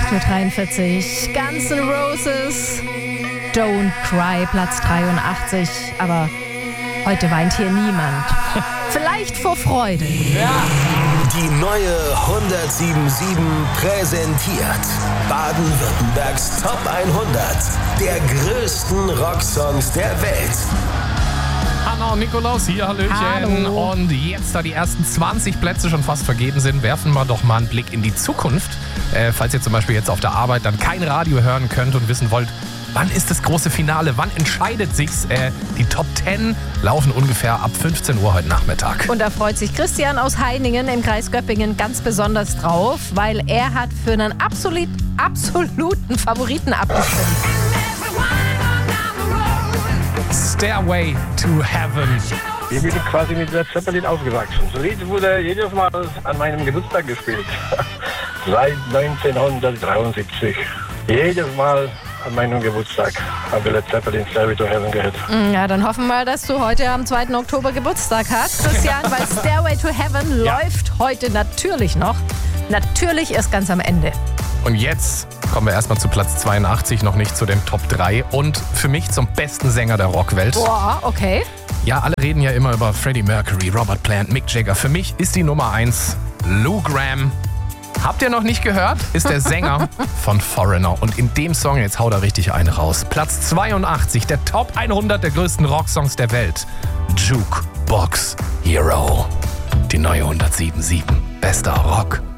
8:43 Uhr. Guns N' Roses, Don't Cry, Platz 83. Aber heute weint hier niemand. Vielleicht vor Freude. Ja. Die neue 107.7 präsentiert Baden-Württembergs Top 100 der größten Rocksongs der Welt. Anna und Nikolaus hier, Hallöchen. Hallo. Und jetzt, da die ersten 20 Plätze schon fast vergeben sind, werfen wir doch mal einen Blick in die Zukunft. Falls ihr zum Beispiel jetzt auf der Arbeit dann kein Radio hören könnt und wissen wollt, wann ist das große Finale, wann entscheidet sich's? Die Top 10 laufen ungefähr ab 15 Uhr heute Nachmittag. Und da freut sich Christian aus Heiningen im Kreis Göppingen ganz besonders drauf, weil er hat für einen absoluten Favoriten abgestimmt. Stairway to Heaven. Ich bin quasi mit Led Zeppelin aufgewachsen. Das Lied wurde jedes Mal an meinem Geburtstag gespielt. Seit 1973. Jedes Mal an meinem Geburtstag habe Led Zeppelin Stairway to Heaven gehört. Ja, dann hoffen wir, dass du heute am 2. Oktober Geburtstag hast, Christian, weil Stairway to Heaven läuft heute natürlich noch. Natürlich erst ganz am Ende. Und jetzt kommen wir erstmal zu Platz 82, noch nicht zu den Top 3 und für mich zum besten Sänger der Rockwelt. Boah, okay. Ja, alle reden ja immer über Freddie Mercury, Robert Plant, Mick Jagger. Für mich ist die Nummer 1 Lou Gramm. Habt ihr noch nicht gehört? Ist der Sänger von Foreigner. Und in dem Song, jetzt haut er richtig eine raus. Platz 82, der Top 100 der größten Rocksongs der Welt. Jukebox Hero. Die neue 107.7. Bester Rock.